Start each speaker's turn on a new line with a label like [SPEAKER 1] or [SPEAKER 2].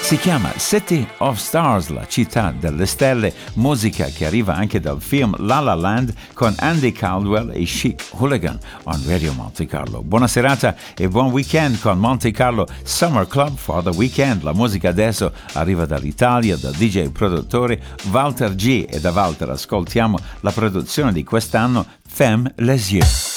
[SPEAKER 1] Si chiama City of Stars, la città delle stelle, musica che arriva anche dal film La La Land con Andy Caldwell e Chic Hooligan on Radio Monte Carlo. Buona serata e buon weekend con Monte Carlo Summer Club for the Weekend. La musica adesso arriva dall'Italia, dal DJ produttore Walter G, e da Walter ascoltiamo la produzione di quest'anno, Femme les yeux.